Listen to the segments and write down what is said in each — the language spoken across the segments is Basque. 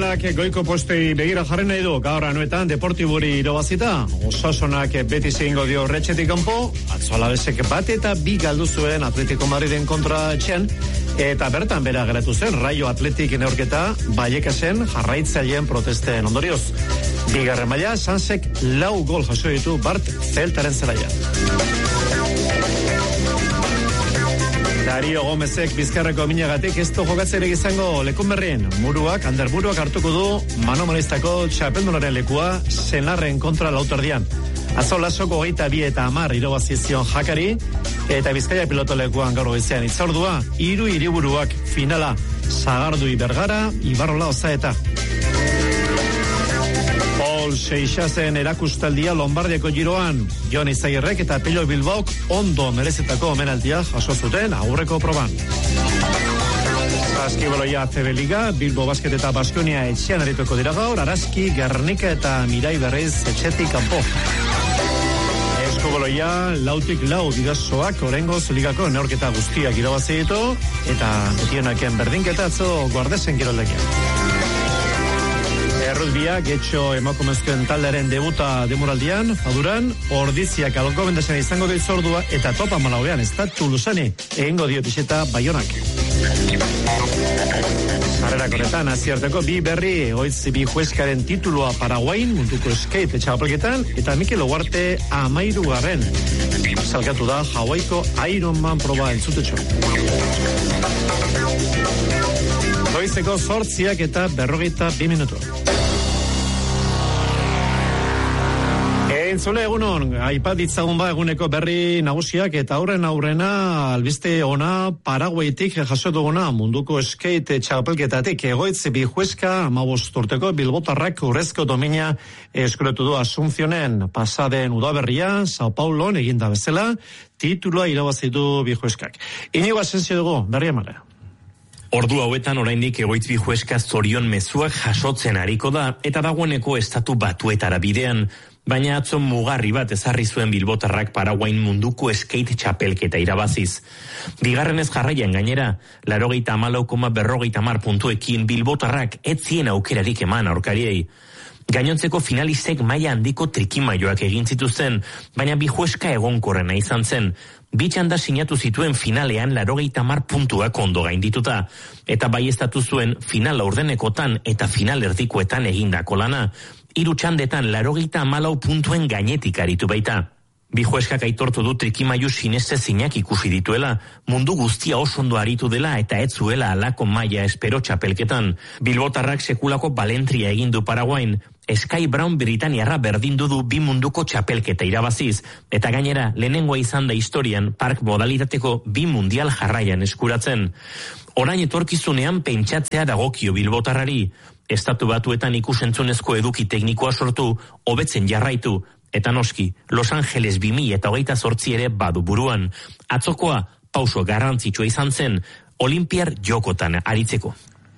Armaiak goiko postei begira jarri nahi du, gaur anuetan Deportiburi irabazita, Osasunak beti egingo dio Retxetik kanpo, atzo Alavesek bat eta bi galdu zuen Atletico Madriden kontra etxean, eta bertan bera geratu zen Rayo Atletik neurketa Vallecasen jarraitzaileen protesten ondorioz. Bigarren maila, Sansek 4 gol jaso ditu Bart Zeltaren zelaian. Dario Gomezek Bizkarreko minagatik ez du jokatzerek izango Lekunberrin. Ander Muruak hartuko du manomanistako txapeldunaren lekua Senarren kontra lauterdian. Atzo Lasoko 22 eta 10 irabazizion Jakari, eta Bizkaia pilotolekuan gaur goizean itzordua, 3 hiriburuak finala, Sagardui Bergara, Ibarrola Ozaeta. Paul Seixasen erakustaldia Lombardiako giroan, Jon Izagirrek eta Pello Bilbaok ondo merezetako omenaldia jaso zuten aurreko proban. Saskibaloia ACB Liga, Bilbo Basket eta Baskonia etxean arituko dira gaur, Araski, Gernika eta Mirai berriz etxetik kanpo. Eskubaloia, 4-4 bidazoak orengoz ligako neorketa guztiak irabazi ditu, eta betionaken berdinketa atzo Guardesen kiroldekian. Errutbia, getxo emakumezkoen taldearen debuta demoraldian, Faduran, Ordiziak aloko bendezen izango dio itzordua, eta topa malauean, Estatu Luzani, egingo dio pixeta Baionak. Harrerak honetan, aziarteko bi berri, Oitz bi jueskaren titulua Paraguain, munduko skate txapelketan, eta Mikel Oguarte 13. Salkatu da Hawaiiko Ironman proba entzutetxo. Goizeko 8 eta 42 minutu. Entzule egunon, aipat ditzagun eguneko berri nagusiak eta aurrena albiste ona Paraguaitik jaso duguna munduko skate txapelketatik. Egoitz bi jueska 15 urteko bilbotarrak urrezko domina eskuratu du Asuncionen pasaden udaberria Sao Paulon eginda bezala titulua irabazitu bi jueskak. Inigo Asensio dugu, berri amara. Ordu hauetan oraindik Egoitz bi jueska zorion mezuak jasotzen ariko da eta dagoeneko Estatu Batuetara bidean. Baina atzo mugarri bat ezarri zuen bilbotarrak Paraguain munduko skate txapelketa irabaziz. Bigarrenez jarraian gainera, 84,50 puntuekin bilbotarrak etzien aukerarik eman aurkariei. Gainontzeko finalistek maila handiko trikimaioak egin zituzten, baina bi jueska egonkorrena izan zen. Bi txanda sinatu zituen finalean 80 puntuak ondo gaindituta, eta baieztatu zuen final laurdenekotan eta final erdikoetan egindako lana. 3 txandetan 84 puntuen gainetik aritu baita. Bi jueskak aitortu du trikimailu sinestezinak ikusi dituela, mundu guztia oso ondo aritu dela eta ez zuela halako maila espero txapelketan. Bilbotarrak sekulako balentria egin du Paraguain, Sky Brown Britaniarra berdindu du bi munduko txapelketa irabaziz, eta gainera lehenengoa izan da historian park modalitateko 2 mundial jarraian eskuratzen. Orain etorkizunean pentsatzea dagokio bilbotarrari, Estatu Batuetan ikusentzunezko eduki teknikoa sortu, hobetzen jarraitu, eta noski, Los Angeles 2028 ere badu buruan. Atzokoa, pauso garrantzitsua izan zen, Olimpiar jokotan aritzeko.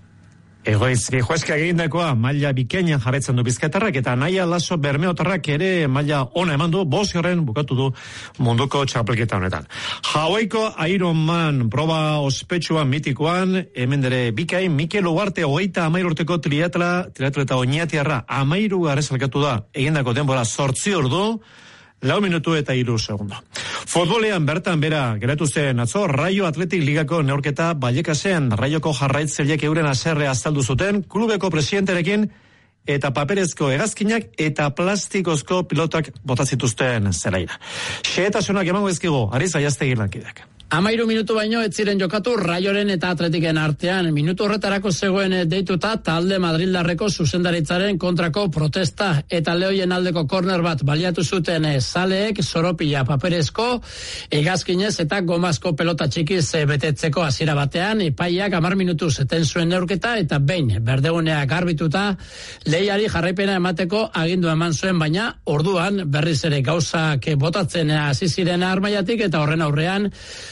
Egoitz bi jueska egindakoa maila bikainan jarraitzen du bizkaitarrak eta Naia Laso bermeotarrak ere maila ona eman du, 5 bukatu du munduko txapelketa honetan. Hawaiiko Ironman proba ospetsua mitikoan, hemen dere bikain Mikel Ugarte 33 urteko triatleta oinatiarra 13 salkatu da, egindako denbora 8 ordu, 4 minutu eta 3 segundo. Futbolean bertan bera geratu zen atzo Rayo Atletik ligako neurketa Vallecasen. Rayoko jarraitzaileek euren haserrea azaldu zuten klubeko presidenterekin eta paperezko hegazkinak eta plastikozko pilotak bota zituzten zelaira. Xehetasunak emango ezkigu, Ariz Aiaztegi lankideak. 13 minutu baino ez ziren jokatu Rayoren eta Atletiken artean. Minutu horretarako zegoen deituta talde Madrildarreko zuzendaritzaren kontrako protesta eta Lehoien aldeko korner bat baliatu zuten zaleek soropila paperezko hegazkinez eta gomazko pelota txikiz betetzeko hasiera batean. Epaiak 10 minutu zeten zuen neurketa eta behin berdegunea garbituta lehiari jarraipena emateko agindu eman zuen, baina orduan berriz ere gauzak botatzen hasi ziren armaiatik eta horren aurrean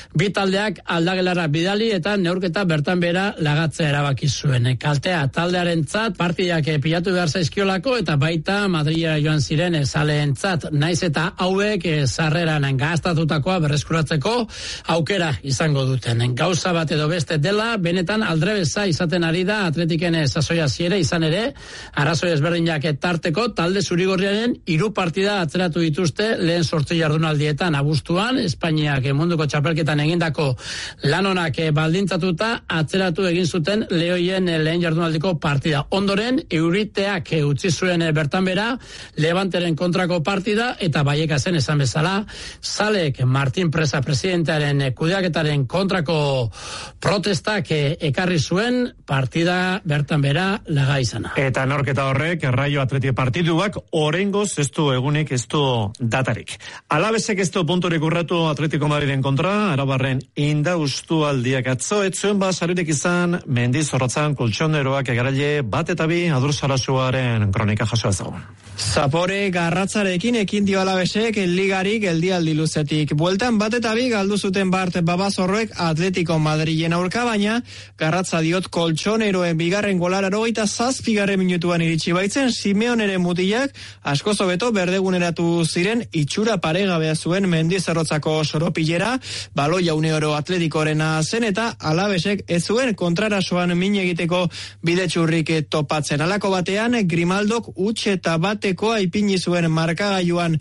Bi taldeak aldagelara bidali eta neurketa bertan bera lagatzea erabaki zuen. Kaltea taldearentzat partidak pilatu behar zaizkiolako eta baita Madrilera joan ziren zaleentzat, naiz eta hauek sarreran gastatutakoa berreskuratzeko aukera izango duten. Gauza bat edo beste dela, benetan aldrebesa izaten ari da Atletiken sasoia ziere, izan ere, arrazoi ezberdinak tarteko talde zurigorriaren 3 partida atzeratu dituzte lehen 8 jardunaldietan. Abuztuan, Espainiak munduko txapelketan egindako lanonak baldintzatuta atzeratu egin zuten Lehoien lehen jardunaldiko partida. Ondoren, Euriteak utzi zuen bertan bera, Levanteren kontrako partida eta Baieka zen esan bezala, Zalek Martin Presa presidentearen kudeaketaren kontrako protestak ekarri zuen partida bertan bera laga izana. Eta norketa horrek Raio Atleti partiduak oraingoz ez du egunik, ez du datarik. Alabesek ez du punturik urratu Atletico Madriden kontra, Arabarren indaustu aldiak atzo, etzuen basaririk izan Mendizorrotzan koltxoneroak egaraile bat eta bi Adur Sarasuaren kronika jaso ezagun. Zapore garratzarekin ekin dio Alabesek ligari geldialdi luzetik. Bueltan bat eta bi galdu zuten Bart Babazorroek Atletico Madrilen aurka, baina garratza diot koltxoneroen bigarren golara 27. minutuan iritsi baitzen, Simeonere mutilak asko zobeto berdeguneratu ziren itxura paregabea zuen Mendizorrotzako soropilera, baloia uneoro Atletikoarena zen eta Alabesek ez zuen kontrarasoan min egiteko bidetxurrik topatzen. Halako batean Grimaldok huts eta batekoa ipini zuen markagailuan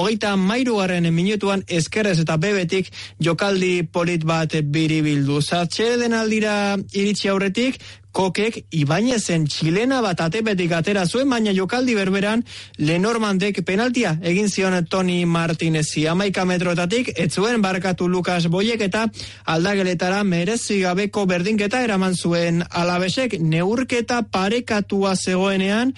33. minutuan eskerrez eta bebetik jokaldi polit bat biribildu. Zatxeden aldira iritsi aurretik Kokek Ibainezen txilena bat atepetik atera zuen, baina jokaldi berberan Lenormandek penaltia egin zion Toni Martinezi. 11 metroetatik ez zuen barkatu Lukas Boiek eta aldageletara merezi gabeko berdinketa eraman zuen Alabesek. Neurketa parekatua zegoenean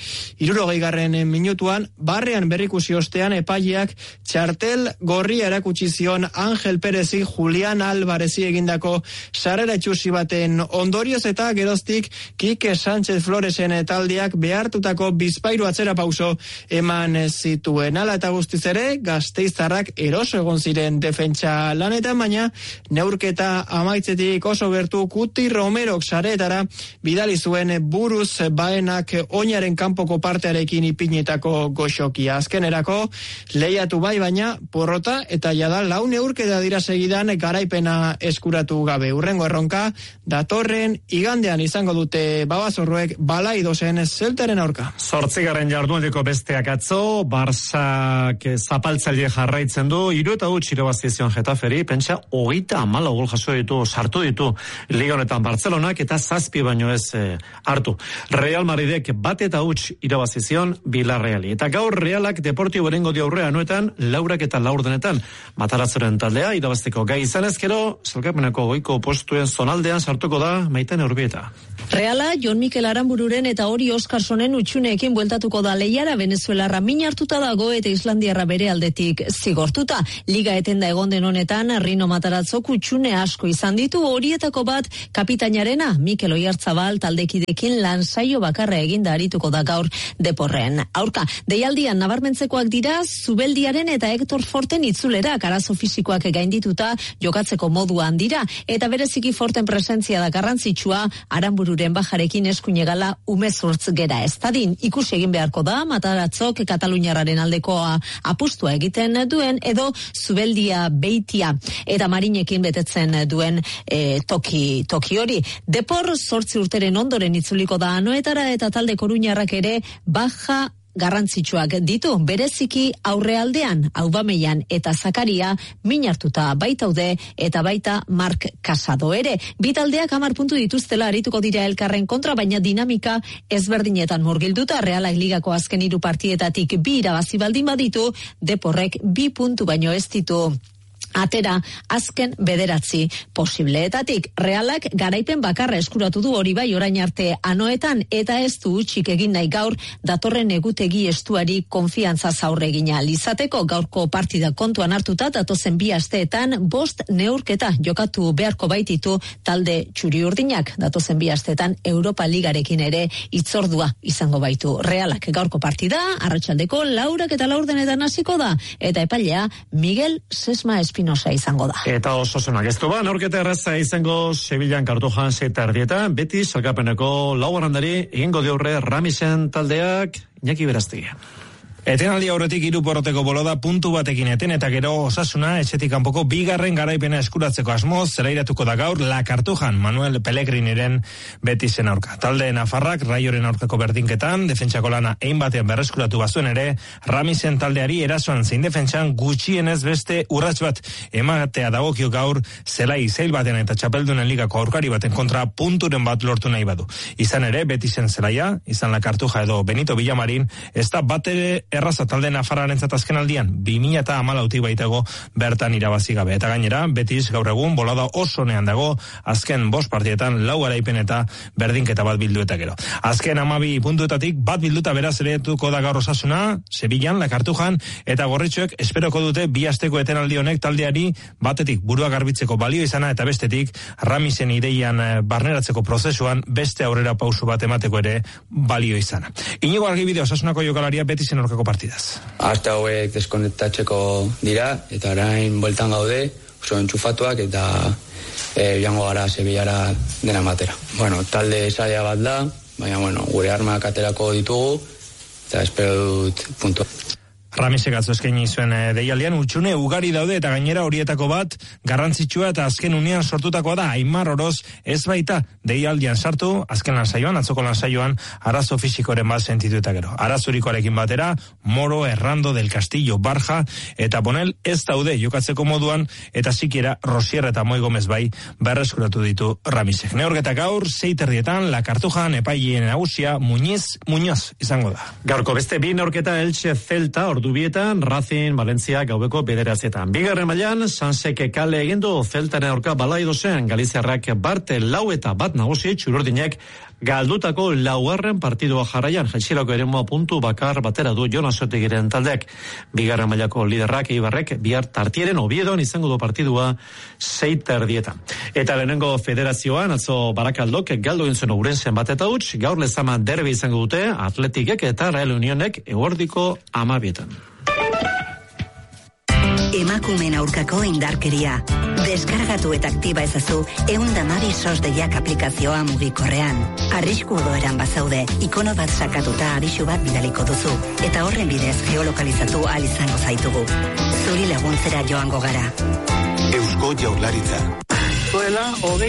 60. minutuan barrean berrikusi ostean epaileak txartel gorria erakutsi zion Angel Perezi Julian Alvarezi egindako sarrera itxusi baten ondorioz eta geroztik Kike Sánchez Floresen taldeak behartutako bizpairu atzera pauso eman zituen. Hala eta guztiz ere, gasteiztarrak eroso egon ziren defentsa lanetan, baina neurketa amaitzetik oso gertu Kuti Romerok sareetara bidali zuen buruz baenak oinaren kanpoko partearekin ipinetako goxokia. Azkenerako lehiatu bai, baina porrota eta jada 4 neurketa dira segidan garaipena eskuratu gabe. Hurrengo erronka datorren igandean izango dute Babazorroek Balaidosen Zeltaren aurka. 8. jardunaldiko besteak atzo, Barsak zapaltzaile jarraitzen du, 3-0 irabazi zion Getaferi, pentsa 34 gol jaso ditu, sartu ditu Liga honetan Bartzelonak eta 7 baino ez hartu. Real Madridek 1-0 irabazi zion Villarreali. Eta gaur Realak Deportibo erengo dio aurrea anuetan, 4 eta 4 denetan Matarazzoren taldea irabazteko gai izan ezkero, zelkapeneko goiko postuen zonaldean sartuko da Maiten Urbieta. Reala, Jon Mikel Aranbururen eta Ori Oskarsonen utxuneekin bueltatuko da lehiara. Venezuelarra min hartuta dago eta Islandiarra bere aldetik zigortuta. Liga etenda egon den honetan, Rino Matarazzok utxune asko izan ditu, horietako bat kapitainarena, Mikel Oiartzabal taldekidekin lan saio bakarra eginda arituko da gaur Deporren aurka. Deialdian nabarmentzekoak dira, Zubeldiaren eta Hector Forten itzulerak arazo fisikoak gaindituta jokatzeko moduan dira, eta bereziki Forten presentzia da garrantzitsua Aranbururen bajarekin eskuinegala umezurtz gera ez dadin. Ikusi egin beharko da Matarazzok Kataluniarraren aldekoa apustua egiten duen edo Zubeldia Beitia eta Marinekin betetzen duen toki hori. Depor 8 urteren ondoren itzuliko da Anoetara eta talde koruñarrak ere baja garrantzitsuak ditu, bereziki aurrealdean Aubameyang eta Zakaria min hartuta baitaude eta baita Mark Casado ere. Bi taldeak 10 puntu dituztela arituko dira elkarren kontra, baina dinamika ezberdinetan murgilduta. Realak ligako azken 3 partietatik 2 irabazi baldin baditu, Deporrek 2 puntu baino ez ditu atera azken 9 posibleetatik. Realak garaipen bakarra eskuratu du, hori bai orain arte Anoetan, eta ez du utxik egin nahi gaur datorren egutegi estuari konfiantza zaurre egina izateko. Gaurko partida kontuan hartuta datozen 2 asteetan 5 neurketa jokatu beharko baititu talde txuri-urdinak. Datozen 2 asteetan Europa Ligarekin ere itzordua izango baitu Realak. Gaurko partida arratsaldeko 4 eta 4 denetan hasiko da, eta epailea Miguel Sesma Espinosa espinosa izango da. Eta Osasunak ez du ba, neurketa erraza izango Sevillan Kartujan 7:30, beti salkapeneko laugarrandari egingo diurre Ramisen taldeak Iñaki Beraztegia. Etenaldi aurretik 3 porroteko boloda puntu batekin eten eta gero Osasuna etxetik kanpoko bigarren garaipena eskuratzeko asmoz zelairatuko da gaur La Cartujan Manuel Pellegriniren Betisen aurka. Talde nafarrak Raioren aurkako berdinketan defentsako lana ein batean berreskuratu bazuen ere Ramisen taldeari erasoan zein defentsan gutxienez beste urrats bat ematea dagokio gaur zelai zeil batean eta txapeldunen ligako aurkari baten kontra punturen bat lortu nahi badu. Izan ere Betisen zelaia, izan La Cartuja edo Benito Villamarin, ez da batere erraza talde nafarrarentzat azken aldian 2014 baitago bertan irabazi gabe. Eta gainera, Betis gaur egun bolada oso nean dago azken 5 partietan 4 garaipen eta berdinketa bat bildu eta gero. Azken 12 puntuetatik bat bilduta beraz eretuko da gaur Osasuna, Sevillan, La Cartujan eta gorritxoek esperoko dute 2 asteko etenaldi honek taldeari batetik burua garbitzeko balio izana eta bestetik Ramisen ideian barneratzeko prozesuan beste aurrera pausu bat emateko ere balio izana. Inigo Argibide Osasunako jokalaria Betisen aurkako partidaz. Aste hauek deskonektatzeko dira eta orain bueltan gaude, oso entxufatuak eta joango gara Sevillara dena matera. Bueno, talde zaila bat da, baina gure armak aterako ditugu eta espero dut puntua. Ramisek atzo eskaini zuen deialdian utxune ugari daude eta gainera horietako bat garrantzitsua eta azken unean sortutakoa da Aimar Oroz ez baita deialdian sartu azken lansaioan, atzoko lansaioan arazo fisikoren bat sentitu eta gero. Arazurikoarekin batera Moro, Errando, Del Castillo, Barja eta Bonel ez daude jokatzeko moduan eta sikiera Rosier eta Moi Gomez bai berreskuratu ditu Ramisek. Neurketa gaur 6:30 La Cartujan epaileen nagusia Muñoz izango da. Gaurko beste 2 neurketa Elche Celta Ordubietan, Racing, Valencia, gaubeko 9:00. Bigarren mailan, Sanseke kale egindu Zeltaren aurka Balaidosen, Galiziarrak Barte 4 eta 1 nagusi txururdinek galdutako 4. partidua jarraian, jaitsierako eremua puntu bakar batera du Jonas Otegiren taldeak. Bigarren mailako liderrak Eibarrek bihar Tartieren Oviedon izango du partidua 6:30. Eta lehenengo federazioan, atzo Barakaldok galdu egin zuen Ourensen bat eta huts, gaur Lezama derbi izango dute Atletikek eta Real Unionek eguerdiko 12:00. Emakumeen aurkako indarkeria. Deskargatu eta aktiba ezazu 112 SOS deiak aplikazioa mugikorrean. Arrisku odoeran bazaude, ikono bat sakatuta abisu bat bidaliko duzu. Eta horren bidez geolokalizatu ahal izango zaitugu. Zuri laguntzera joango gara. Eusko Jaurlaritza. Duela,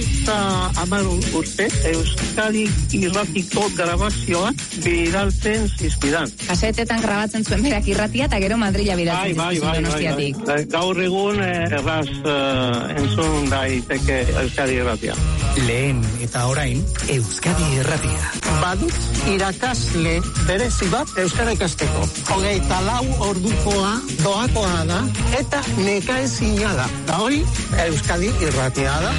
30 urte, Euskadi irratiko grabazioak bidaltzen zizkidan. Kasetetan grabatzen zuen berak irratia eta gero Madrila bidaltzen zizkidan Donostiatik. Gaur egun erraz entzun daiteke Euskadi irratia. Lehen eta orain Euskadi irratia. Badut irakasle berezi bat Euskara ikasteko. 24 ordukoa doakoa da eta nekaezina da. Da hori Euskadi irratia da.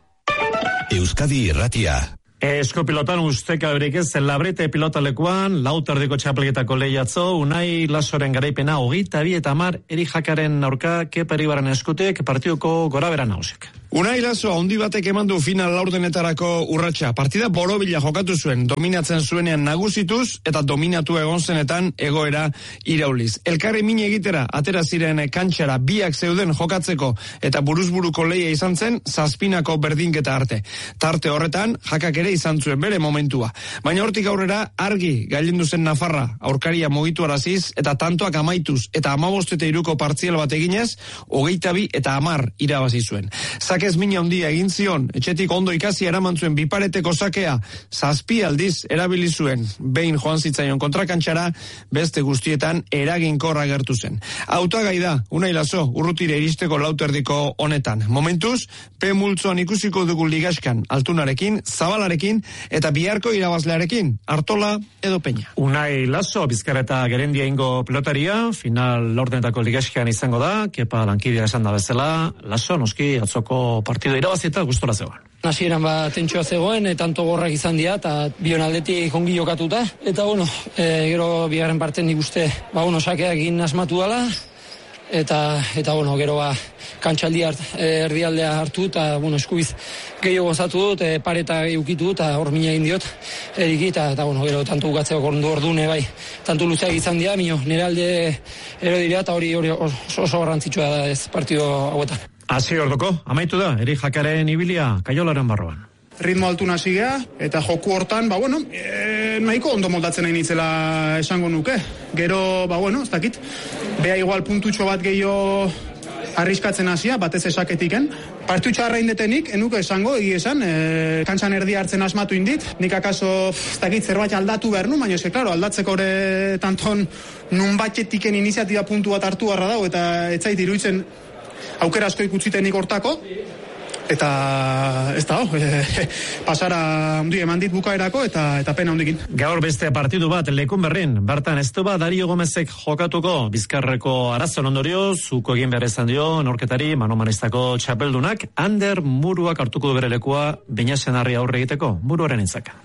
Euskadi irratia. Eskopilotan usteka berik ez, Labrete pilotalekuan, Lauterdiko txapelketako lehiatzo, Unai Lasoren garaipena 22 eta 10 Eri Jakaren aurka Kepa Eribarren eskutek partiduko gorabera nagusiak. Unai Laso handi batek eman du final laurdenetarako urratsa. Partida borobila jokatu zuen, dominatzen zuenean nagusituz eta dominatu egon zenetan egoera irauliz. Elkarri min egitera atera ziren kantxara biak zeuden jokatzeko eta buruzburuko lehia izan zen zazpinako berdinketa arte. Tarte horretan Jakak ere izan zuen bere momentua. Baina hortik aurrera argi gailendu zen Nafarra, aurkaria mugitu araziz eta tantoak amaituz eta 15-3 partzial bat eginez, 22 eta 10 irabazi zuen. Zakez mina handia egin zion, etxetik ondo ikasi eraman zuen bipareteko sakea, 7 aldiz erabili zuen, behin joan zitzaion kontrakantxara, beste guztietan eraginkorra gertu zen. Hautagai da, Unai Laso, urrutire iristeko Lauterdiko honetan. Momentuz, P multzoan ikusiko dugu ligaskan, Altunarekin, Zabalarekin eta biharko irabazlearekin, Artola edo Peña. Unai Laso, Bizkaia eta Gerendia ingo pilotaria, final laurdenetako ligaskan izango da, Kepa lankidea esan da bezala, Laso noski atzoko partido irabazita gustora zegoen. Hasieran tentsioa zegoen, tanto gorrak izan dira, eta bion aldetik ongi jokatuta. Eta gero bigarren parten nik uste, sakeak egin asmatu dala, eta bueno, gero kantxaldi erdialdea hartu, eta bueno, eskubiz gehiago gozatu dut, pareta eukitu, eta hor mina egin diot, eriki, eta bueno, gero tantu bukatzeko ordune bai, tantu luzeak izan dira, nire alde ero dira, eta hori oso garrantzitsua da ez partido hauetan. Hasi orduko, amaitu da, Eri Jakaren ibilia Kaiolaren barroan. Ritmo altu nasigea, eta joku hortan, nahiko ondo moldatzen nahi nitzela esango nuke. Gero, ez dakit, beha igual puntutxo bat gehiago arriskatzen hasia, batez esaketiken. Partu txarra indetenik, enuko esango, esan, kantxan erdi hartzen asmatu indit. Nik akaso, ez dakit, zerbait aldatu behar nu, baina klaro, aldatzeko ere tanton nun batxetiken iniziatiba puntu bat hartu harra dago, eta ez zait iruditzen aukera asko ikutzitenik hortako. Eta ez da, pasara ondi eman dit bukaerako eta pena ondikin. Gaur beste partidu bat Lekunberrin, bertan ez du bat Dario Gomezek jokatuko Bizkarreko arazon ondorio, zuko egin behar izan dio norketari manomanistako txapeldunak, Ander Muruak hartuko du bere lekua Beñasenarri aurre egiteko, Muruaren intzaka.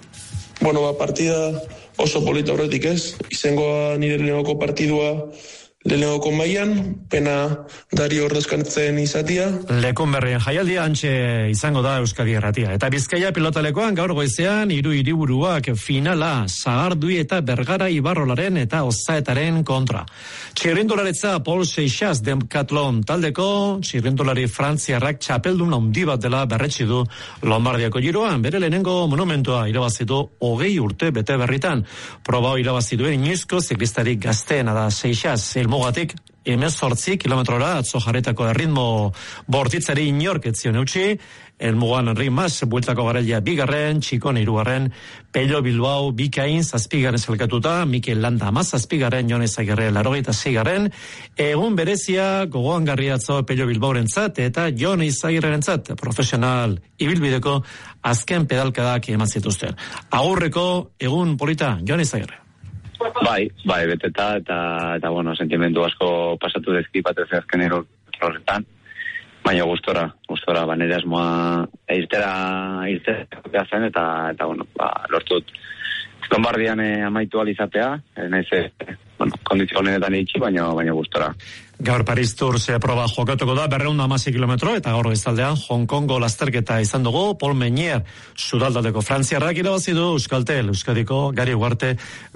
Partida oso polita horretik ez, izangoa nire lehenoko partidua lehenoko mailan, pena Dario ordezkatzen izatia. Lekunberrien jaialdia antxe izango da Euskadi Irratia. Eta Bizkaia pilotalekoan gaur goizean 3 hiriburuak finala Sagardui eta Bergara Ibarrolaren eta Ozaetaren kontra. Txirrindularitza Paul Seixas Decathlon taldeko txirrindulari frantziarrak txapeldun handi bat dela berretsi du Lombardiako giroan. Bere lehenengo monumentua irabazi du 20 urte bete berritan. Proba irabazi duen inoizko ziklistari gazteena da Seixas. Mugatik 18 kilometrora atzo jarretako erritmo bortitzari inork etzion eutxi, Elmugan Henri Mas bueltako garailea 2, Txikon 3, Pello Bilbao Bikain 7 zelkatuta, Mikel Landa 17, Jon Ezagirre 86, egun berezia gogoan garriatzo Pello Bilbaorentzat eta Jon Ezagirrerentzat profesional ibilbideko azken pedalkadak eman zituzten. Agurreko egun polita, Jon Ezagirre. Bai, beteta eta bueno, sentimendu asko pasatu dezki batez azken horretan, baina gustora, nire asmoa irtera zen eta bueno, lortut Lombardian amaitu alizatea, naiz kondizio honetan itxi, baina gustora. Gaur Paris Tour ze proba jokatuko da 216 kilometro eta gaur bezaldean Hong Kongo lasterketa izan dugu. Paul Meunier sudaldaldeko frantziarrak irabazi du Euskaltel Euskadiko Gari Ugarte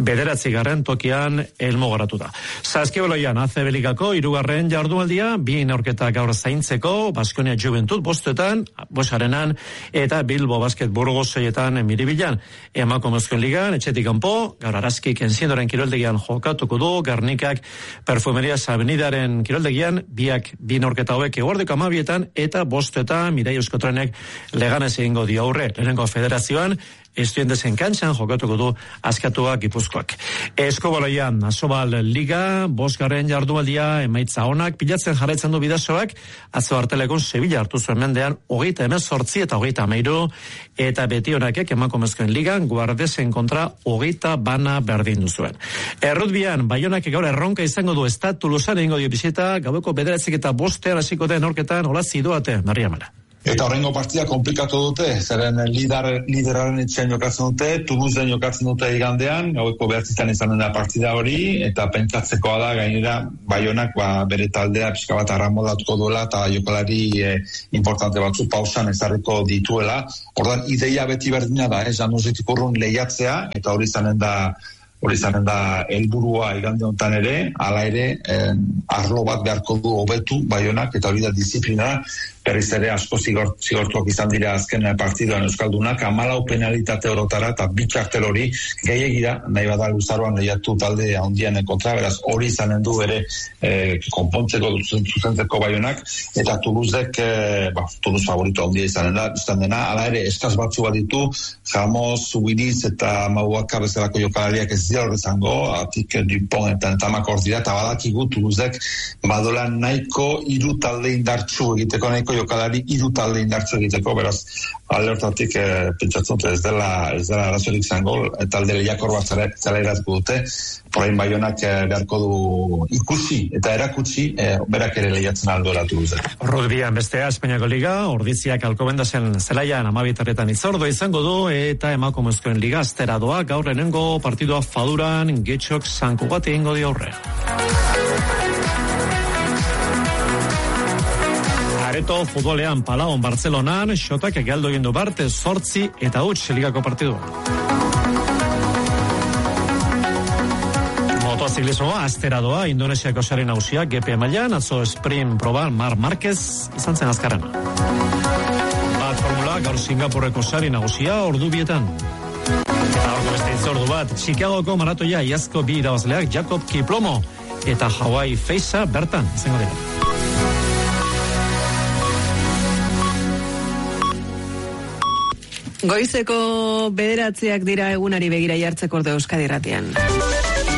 9. tokian helmugaratuta. Saskibaloian ACB Ligako 3. jardunaldia, 2 neurketa gaur zaintzeko, Baskonia Juventud 5etan, Bosarenan eta Bilbo Basket Burgos 6etan Miribilan. Emakumezkoen ligan etxetik kanpo, gaur Araskik Enziendoren kiroldegian jokatuko du, Gernikak Perfumerias Avenidaren kiroldegian, 2 neurketa hauek eguerdiko 12etan eta 5etan Mirai Euskotrenek Leganez egingo dio aurre. Lehenengo federazioan Estudiantesen kantxan jokatuko du Askatua Gipuzkoak. Eskobaloian Asobal Liga 5. jardunaldia emaitza onak pilatzen jarraitzen du Bidasoak, atzo Artelekon Sevilla hartu zuen mendean 38 eta 33 eta beti honakek emakumezkoen ligan Guardesen kontra 20 bana berdindu zuen. Errutbian Baionak gaur erronka izango du Estat Tulusan egingo dio bisita, gaueko 9:05 hasiko den horketan hola zidoate Mariamala. Eta horrengo partida komplikatu dute, zeren lideraren etxean jokatzen dute, Toulousen jokatzen dute igandean, gaueko 9 izanen da partida hori, eta pentsatzekoa da gainera Baionak bere taldea pixka bat arramoldatuko duela, eta jokalari importante batzu pausan ezarriko dituela. Ordan ideia beti berdina da, Januzitik urrun lehiatzea, eta hori izanen da helburua igande honetan ere, hala ere, arlo bat beharko du hobetu Baionak, eta hori da disiplina, berriz ere asko zigortuak izan dira azken partiduan Euskaldunak, 14 penalitate orotara eta 2 txartel hori gehiagira, nahi bada luzaroan lehiatu talde handian kontra, beraz hori izanen du ere konpontzeko zuzentzeko Baionak, eta Toulousek, Toulouse favorito handia izanen dena, hala ere eskaz batzu bat ditu, Jamos, Zubidiz eta Mauaka bezalako jokalariak ez dira horrezango, atik Dupont eta Tamakor dira, eta badakigu Toulousek badola nahiko 3 talde indartsu egiteko, nahiko jokalari 3 talde indartsu egiteko, beraz alde hortatik pentsatzen ez dela arazorik izango, talde lehiakor bat zelairatuko dute, orain Baionak beharko du ikusi eta erakutsi berak ere lehiatzen aldoela Toulouse. Rugbian bestea Espainiako Liga, Ordiziak Alcobendasen zelaian 12 itzordo izango du eta emakumezkoen liga astera doa, gaur lehenengo partidua Faduran Getxok San Cugat egingo dio aurre. Areto futbolean Palaon Barcelonan, xotak egaldo egin du Barte 8 eta 8 ligako partidua. Motoziklismoa astera doa Indonesiako sari nagusia GP mailan, atzo sprint proban Marc Marquez izan zen azkarrena. Bat formula gaur Singapurreko sari nagusia ordu bietan. Eta ordu beste itzordu bat, Chicagoko maratoia iazko bi irabazleak Jacob Kiplomo eta Hawaii Feisa bertan izango dira. Goizeko 9:00 dira egunari begira jartzeko ordu Euskadi Irratian.